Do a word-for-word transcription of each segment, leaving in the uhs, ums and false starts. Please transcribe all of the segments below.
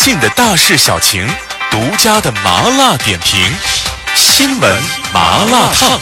近的大事小情，独家的麻辣点评，新闻麻辣烫。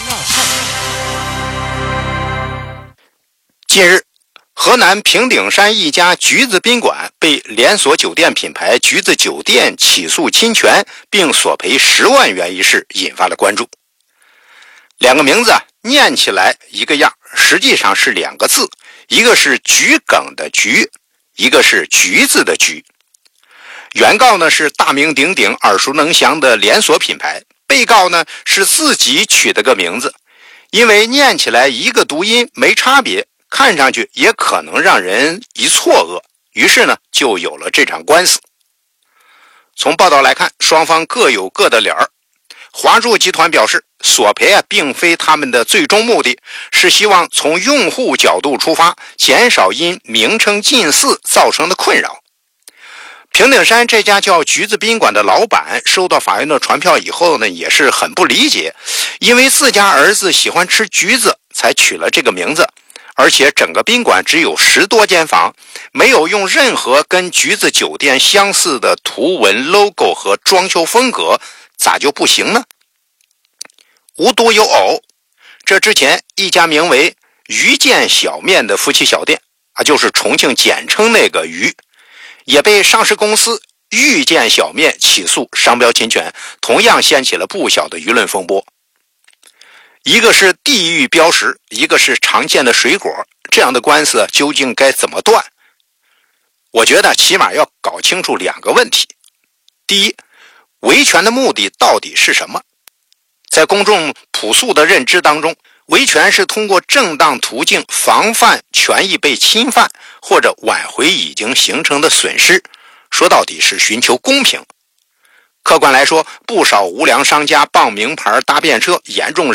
近日，河南平顶山一家橘子宾馆被连锁酒店品牌橘子酒店起诉侵权并索赔十万元一事引发了关注。两个名字念起来一个样，实际上是两个字，一个是桔梗的桔，一个是橘子的橘。原告呢是大名鼎鼎耳熟能详的连锁品牌，被告呢是自己取的个名字，因为念起来一个读音没差别，看上去也可能让人一错愕，于是呢就有了这场官司。从报道来看，双方各有各的理儿。华住集团表示，索赔啊并非他们的最终目的，是希望从用户角度出发，减少因名称近似造成的困扰。平顶山这家叫橘子宾馆的老板收到法院的传票以后呢，也是很不理解，因为自家儿子喜欢吃橘子才取了这个名字，而且整个宾馆只有十多间房，没有用任何跟橘子酒店相似的图文 logo 和装修风格，咋就不行呢？无独有偶，这之前一家名为鱼见小面的夫妻小店啊，就是重庆简称那个鱼，也被上市公司遇见小面起诉商标侵权，同样掀起了不小的舆论风波。一个是地域标识，一个是常见的水果，这样的官司究竟该怎么断？我觉得起码要搞清楚两个问题。第一，维权的目的到底是什么？在公众朴素的认知当中，维权是通过正当途径防范权益被侵犯，或者挽回已经形成的损失，说到底是寻求公平。客观来说，不少无良商家傍名牌搭便车，严重